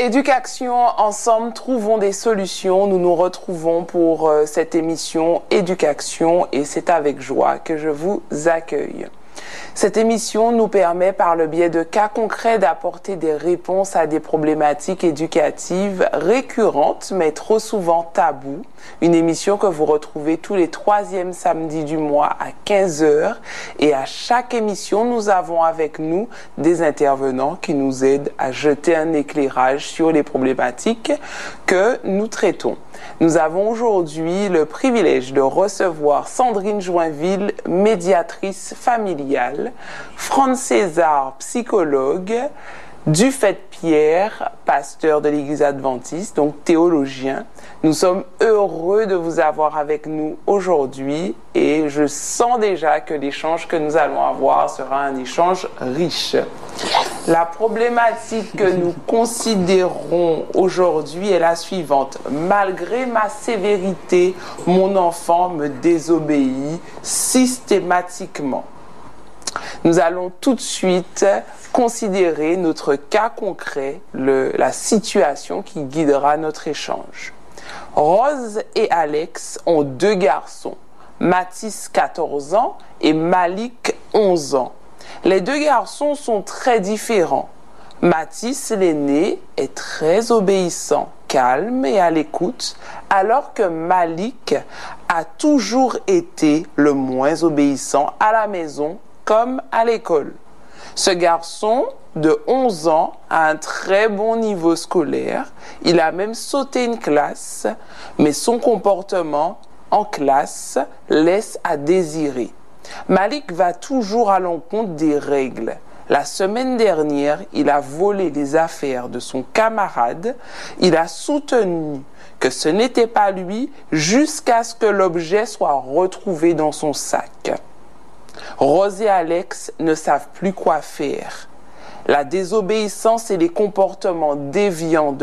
Éducation, ensemble, trouvons des solutions. Nous nous retrouvons pour cette émission Éducation et c'est avec joie que je vous accueille. Cette émission nous permet par le biais de cas concrets d'apporter des réponses à des problématiques éducatives récurrentes mais trop souvent tabous. Une émission que vous retrouvez tous les 3e samedis du mois à 15h et à chaque émission nous avons avec nous des intervenants qui nous aident à jeter un éclairage sur les problématiques que nous traitons. Nous avons aujourd'hui le privilège de recevoir Sandrine Joinville, médiatrice familiale, Franz César, psychologue, Dufay-Pierre, pasteur de l'Église adventiste, donc théologien. Nous sommes heureux de vous avoir avec nous aujourd'hui et je sens déjà que l'échange que nous allons avoir sera un échange riche. La problématique que nous considérons aujourd'hui est la suivante. Malgré ma sévérité, mon enfant me désobéit systématiquement. Nous allons tout de suite considérer notre cas concret, la situation qui guidera notre échange. Rose et Alex ont 2 garçons, Mathis 14 ans et Malik 11 ans. Les 2 garçons sont très différents. Mathis, l'aîné, est très obéissant, calme et à l'écoute, alors que Malik a toujours été le moins obéissant à la maison comme à l'école. Ce garçon de 11 ans a un très bon niveau scolaire, il a même sauté une classe, mais son comportement en classe laisse à désirer. Malik va toujours à l'encontre des règles. La semaine dernière, il a volé les affaires de son camarade. Il a soutenu que ce n'était pas lui jusqu'à ce que l'objet soit retrouvé dans son sac. Rose et Alex ne savent plus quoi faire. La désobéissance et les comportements déviants de